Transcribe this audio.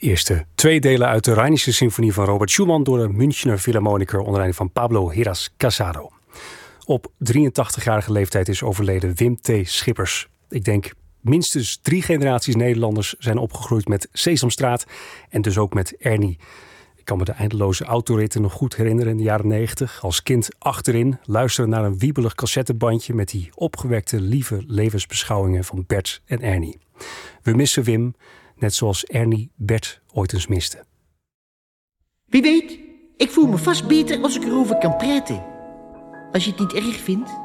eerste twee delen uit de Rheinische Symfonie van Robert Schumann door de Münchner Philharmoniker onder leiding van Pablo Heras Casado. Op 83-jarige leeftijd is overleden Wim T. Schippers. Ik denk minstens 3 generaties Nederlanders zijn opgegroeid met Sesamstraat en dus ook met Ernie. Ik kan me de eindeloze autoritten nog goed herinneren in de jaren 90. Als kind achterin luisteren naar een wiebelig cassettebandje met die opgewekte, lieve levensbeschouwingen van Bert en Ernie. We missen Wim, net zoals Ernie Bert ooit eens miste. Wie weet, ik voel me vast beter als ik erover kan praten. Als je het niet erg vindt.